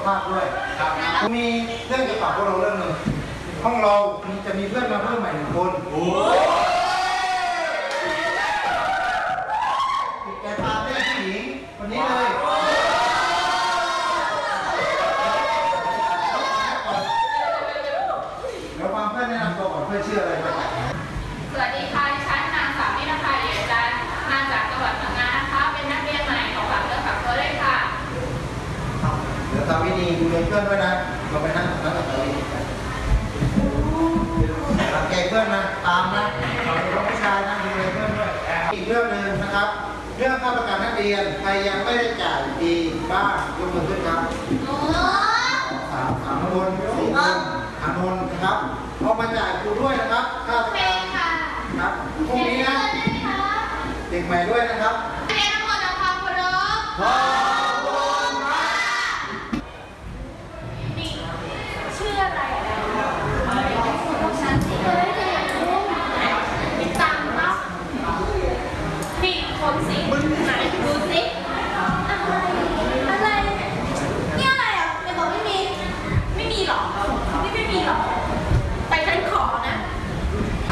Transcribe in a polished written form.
ภาพด้วยครับมีเรื่องจะฝากพวกเราเรื่องหนึ่งห้องเราจะมีเพื่อนมาเพิ่มใหม่1 คนติดใจพาเพื่อนผู้หญิงคนนี้เลยเดี๋ยวฟังเพื่อนแนะนำตัวก่อนเพื่อนชื่ออะไรครับสวัสดีค่ะดิฉันนางสาวนิรภาเดชจันทร์มาจากจังหวัดพังงานะคะเป็นนักเรียนใหม่ของฝากเนื้อฝากตัวด้วยค่ะเดี๋ยวทำวิธีดูแลเพื่อนด้วยนะเราไปนั่งกับเราดีรังแกเพื่อนนะตามนะเราเป็นผู้ชายนะดูแลเพื่อนด้วยอีกเรื่องหนึ่งนะครับเรื่องค่าประกันนักเรียนใครยังไม่ได้จ่ายดีบ้างยกมือขึ้นครับ3 คน4 คน5 คนนะครับเอามาจ่ายครูด้วยนะครับค่าประกันครับพรุ่งนี้นะเด็กใหม่ด้วยนะครับเรียนทั้งหมดทำความเคารพ